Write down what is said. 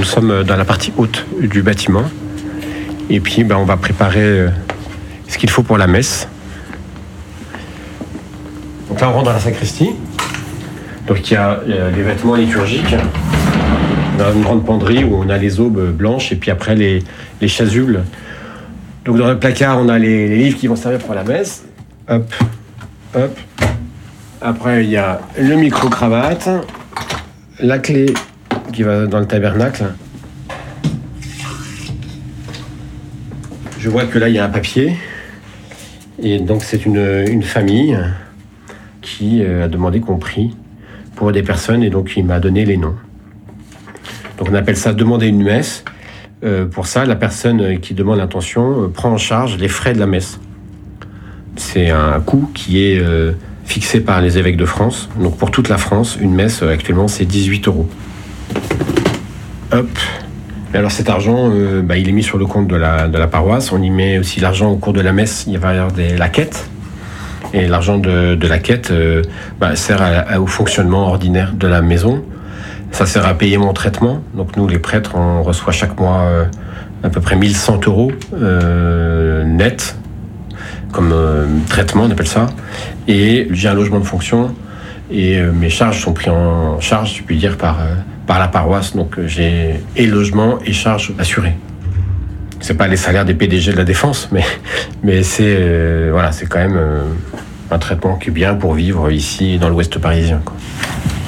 sommes dans la partie haute du bâtiment. Et puis, on va préparer ce qu'il faut pour la messe. Donc là, on rentre dans la sacristie. Donc il y a les vêtements liturgiques. On a une grande penderie où on a les aubes blanches et puis après les chasubles. Donc dans le placard, on a les livres qui vont servir pour la messe. Hop, hop. Après, il y a le micro-cravate, la clé qui va dans le tabernacle. Je vois que là, il y a un papier. Et donc, c'est une famille qui a demandé qu'on prie pour des personnes. Et donc, il m'a donné les noms. Donc, on appelle ça demander une messe. Pour ça, la personne qui demande l'intention prend en charge les frais de la messe. C'est un coût qui est fixé par les évêques de France. Donc, pour toute la France, une messe, actuellement, c'est 18 €. Hop. Et alors cet argent, il est mis sur le compte de la paroisse. On y met aussi l'argent au cours de la messe. Il va y avoir la quête. Et l'argent de la quête sert au fonctionnement ordinaire de la maison. Ça sert à payer mon traitement. Donc nous, les prêtres, on reçoit chaque mois à peu près 1100 € net comme traitement, on appelle ça. Et j'ai un logement de fonction. Et mes charges sont prises en charge, je puis dire, par la paroisse. Donc j'ai et logement et charges assurées. C'est pas les salaires des PDG de la Défense, mais c'est quand même un traitement qui est bien pour vivre ici dans l'Ouest parisien, quoi.